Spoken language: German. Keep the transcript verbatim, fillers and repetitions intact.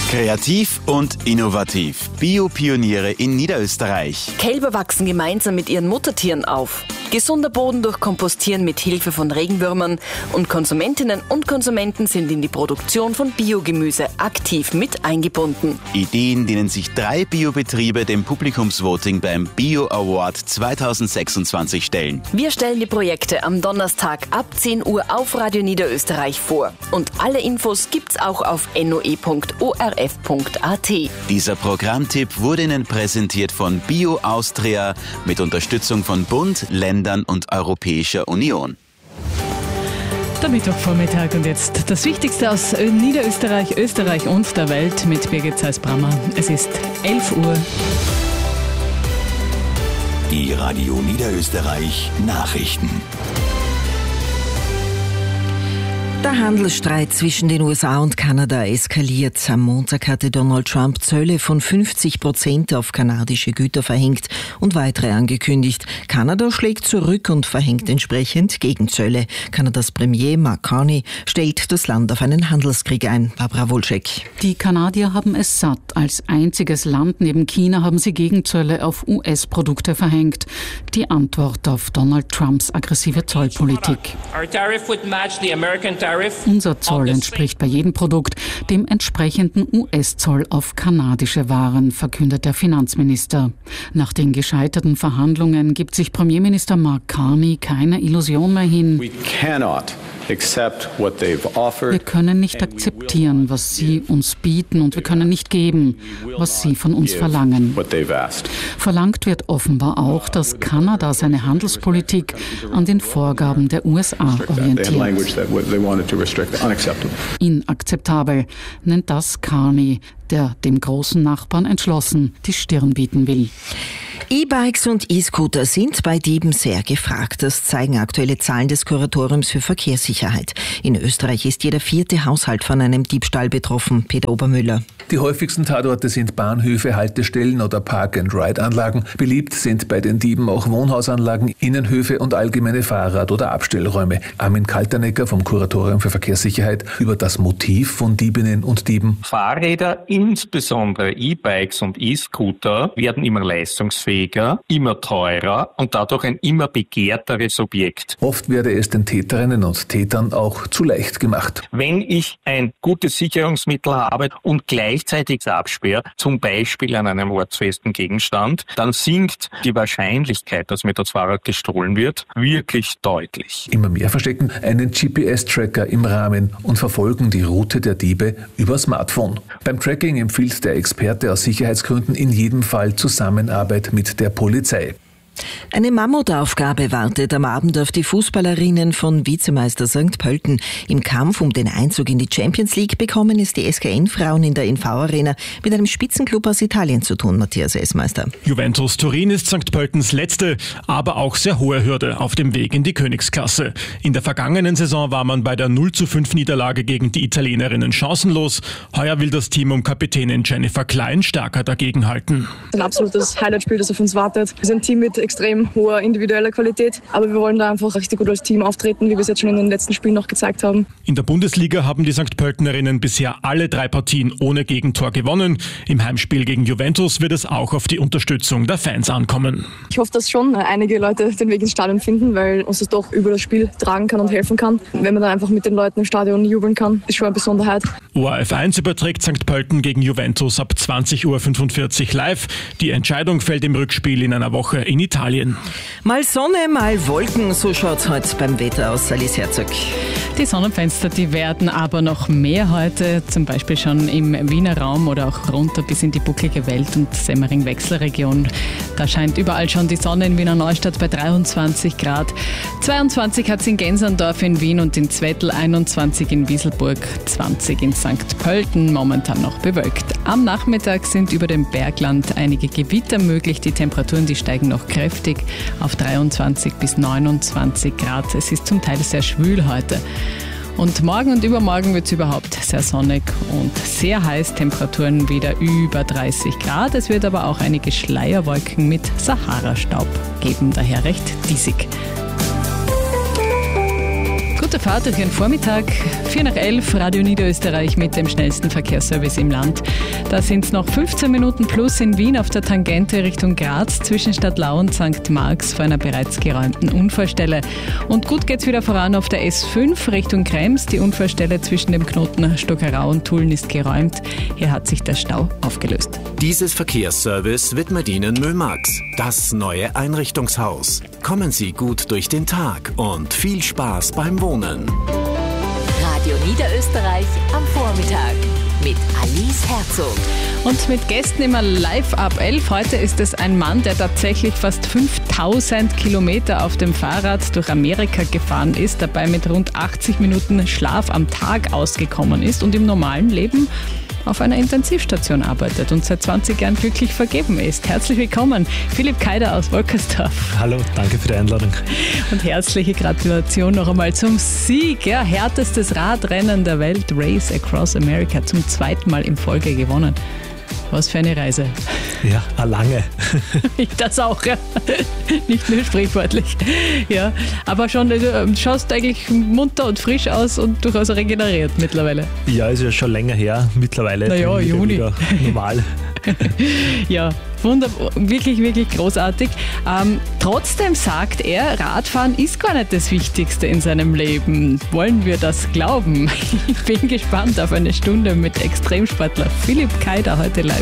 Kreativ und innovativ. Biopioniere in Niederösterreich. Kälber wachsen gemeinsam mit ihren Muttertieren auf. Gesunder Boden durch Kompostieren mit Hilfe von Regenwürmern und Konsumentinnen und Konsumenten sind in die Produktion von Biogemüse aktiv mit eingebunden. Ideen, denen sich drei Biobetriebe dem Publikumsvoting beim Bio Award zweitausendsechsundzwanzig stellen. Wir stellen die Projekte am Donnerstag ab zehn Uhr auf Radio Niederösterreich vor. Und alle Infos gibt's auch auf n o e punkt o r f punkt a t. Dieser Programmtipp wurde Ihnen präsentiert von Bio Austria mit Unterstützung von Bund, Ländern und Europäischer Union. Der Mittwochvormittag und jetzt das Wichtigste aus Niederösterreich, Österreich und der Welt mit Birgit Zeiss-Brammer. Es ist elf Uhr. Die Radio Niederösterreich Nachrichten. Der Handelsstreit zwischen den U S A und Kanada eskaliert. Am Montag hatte Donald Trump Zölle von fünfzig Prozent auf kanadische Güter verhängt und weitere angekündigt. Kanada schlägt zurück und verhängt entsprechend Gegenzölle. Kanadas Premier Mark Carney stellt das Land auf einen Handelskrieg ein. Barbara Wolczek. Die Kanadier haben es satt. Als einziges Land neben China haben sie Gegenzölle auf U S-Produkte verhängt. Die Antwort auf Donald Trumps aggressive Zollpolitik. Unser Zoll entspricht bei jedem Produkt dem entsprechenden U S-Zoll auf kanadische Waren, verkündet der Finanzminister. Nach den gescheiterten Verhandlungen gibt sich Premierminister Mark Carney keine Illusion mehr hin. Wir können nicht akzeptieren, was sie uns bieten, und wir können nicht geben, was sie von uns verlangen. Verlangt wird offenbar auch, dass Kanada seine Handelspolitik an den Vorgaben der U S A orientiert. Inakzeptabel nennt das Carney, der dem großen Nachbarn entschlossen die Stirn bieten will. E-Bikes und E-Scooter sind bei Dieben sehr gefragt. Das zeigen aktuelle Zahlen des Kuratoriums für Verkehrssicherheit. In Österreich ist jeder vierte Haushalt von einem Diebstahl betroffen. Peter Obermüller. Die häufigsten Tatorte sind Bahnhöfe, Haltestellen oder Park-and-Ride-Anlagen. Beliebt sind bei den Dieben auch Wohnhausanlagen, Innenhöfe und allgemeine Fahrrad- oder Abstellräume. Armin Kaltenecker vom Kuratorium für Verkehrssicherheit über das Motiv von Diebinnen und Dieben. Fahrräder, insbesondere E-Bikes und E-Scooter, werden immer leistungsfähiger, immer teurer und dadurch ein immer begehrteres Objekt. Oft werde es den Täterinnen und Tätern auch zu leicht gemacht. Wenn ich ein gutes Sicherungsmittel habe und gleichzeitig absperre, zum Beispiel an einem ortsfesten Gegenstand, dann sinkt die Wahrscheinlichkeit, dass mir das Fahrrad gestohlen wird, wirklich deutlich. Immer mehr verstecken einen G P S-Tracker im Rahmen und verfolgen die Route der Diebe über Smartphone. Beim Tracking empfiehlt der Experte aus Sicherheitsgründen in jedem Fall Zusammenarbeit mit der Polizei. Eine Mammutaufgabe wartet am Abend auf die Fußballerinnen von Vizemeister Sankt Pölten. Im Kampf um den Einzug in die Champions League bekommen es die S K N-Frauen in der N V-Arena mit einem Spitzenclub aus Italien zu tun, Matthias Essmeister. Juventus Turin ist Sankt Pöltens letzte, aber auch sehr hohe Hürde auf dem Weg in die Königsklasse. In der vergangenen Saison war man bei der null zu fünf Niederlage gegen die Italienerinnen chancenlos. Heuer will das Team um Kapitänin Jennifer Klein stärker dagegenhalten. Ein absolutes Highlight-Spiel, das auf uns wartet. Wir sind ein Team mit extrem hoher individueller Qualität, aber wir wollen da einfach richtig gut als Team auftreten, wie wir es jetzt schon in den letzten Spielen noch gezeigt haben. In der Bundesliga haben die Sankt Pöltenerinnen bisher alle drei Partien ohne Gegentor gewonnen. Im Heimspiel gegen Juventus wird es auch auf die Unterstützung der Fans ankommen. Ich hoffe, dass schon einige Leute den Weg ins Stadion finden, weil uns das doch über das Spiel tragen kann und helfen kann. Wenn man dann einfach mit den Leuten im Stadion jubeln kann, ist schon eine Besonderheit. O R F eins überträgt Sankt Pölten gegen Juventus ab zwanzig Uhr fünfundvierzig live. Die Entscheidung fällt im Rückspiel in einer Woche in Italien. Mal Sonne, mal Wolken, so schaut's heute beim Wetter aus. Alice Herzog. Die Sonnenfenster, die werden aber noch mehr heute, zum Beispiel schon im Wiener Raum oder auch runter bis in die bucklige Welt- und Semmering-Wechselregion. Da scheint überall schon die Sonne in Wiener Neustadt bei dreiundzwanzig Grad. zweiundzwanzig hat es in Gänserndorf in Wien und in Zwettl, einundzwanzig in Wieselburg, zwanzig in Sankt Pölten, momentan noch bewölkt. Am Nachmittag sind über dem Bergland einige Gewitter möglich. Die Temperaturen, die steigen noch kräftig auf dreiundzwanzig bis neunundzwanzig Grad. Es ist zum Teil sehr schwül heute. Und morgen und übermorgen wird es überhaupt sehr sonnig und sehr heiß, Temperaturen wieder über dreißig Grad. Es wird aber auch einige Schleierwolken mit Sahara-Staub geben, daher recht diesig. Gute gute Fahrt durch Ihren Vormittag. vier nach elf, Radio Niederösterreich mit dem schnellsten Verkehrsservice im Land. Da sind es noch fünfzehn Minuten plus in Wien auf der Tangente Richtung Graz zwischen Stadtlau und Sankt Marx vor einer bereits geräumten Unfallstelle. Und gut geht's wieder voran auf der S fünf Richtung Krems. Die Unfallstelle zwischen dem Knoten Stockerau und Tulln ist geräumt. Hier hat sich der Stau aufgelöst. Dieses Verkehrsservice widmet Ihnen Mömax, das neue Einrichtungshaus. Kommen Sie gut durch den Tag und viel Spaß beim Wohnen. Radio Niederösterreich am Vormittag mit Alice Herzog. Und mit Gästen immer live ab elf. Heute ist es ein Mann, der tatsächlich fast fünftausend Kilometer auf dem Fahrrad durch Amerika gefahren ist, dabei mit rund achtzig Minuten Schlaf am Tag ausgekommen ist und im normalen Leben auf einer Intensivstation arbeitet und seit zwanzig Jahren glücklich vergeben ist. Herzlich willkommen, Philipp Keider aus Wolkersdorf. Hallo, danke für die Einladung. Und herzliche Gratulation noch einmal zum Sieg. Ja, härtestes Radrennen der Welt, Race Across America, zum zweiten Mal in Folge gewonnen. Was für eine Reise. Ja, eine lange. Das auch, ja. Nicht nur sprichwörtlich. Ja, aber schon, du schaust eigentlich munter und frisch aus und durchaus regeneriert mittlerweile. Ja, ist ja schon länger her. Mittlerweile naja, bin ich Juni. Wieder normal. Ja, wunderbar, wirklich, wirklich großartig. Ähm, trotzdem sagt er, Radfahren ist gar nicht das Wichtigste in seinem Leben. Wollen wir das glauben? Ich bin gespannt auf eine Stunde mit Extremsportler Philipp Keider heute live.